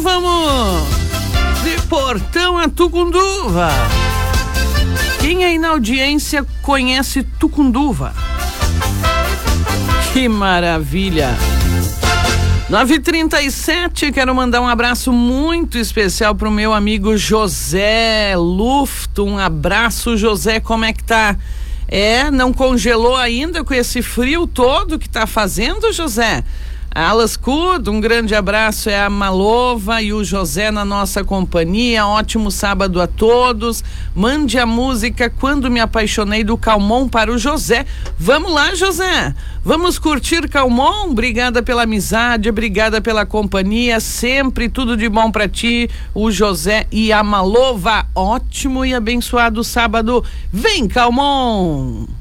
Vamos de Portão a Tucunduva. Quem aí na audiência conhece Tucunduva? Que maravilha! 9h37, quero mandar um abraço muito especial pro meu amigo José Lufto. Um abraço, José, como é que tá? Não congelou ainda com esse frio todo que tá fazendo, José? Alas Cud, um grande abraço, é a Malova e o José na nossa companhia. Ótimo sábado a todos. Mande a música Quando Me Apaixonei do Calmon para o José. Vamos lá, José, vamos curtir Calmon. Obrigada pela amizade, obrigada pela companhia, sempre tudo de bom para ti, o José e a Malova. Ótimo e abençoado sábado. Vem, Calmon.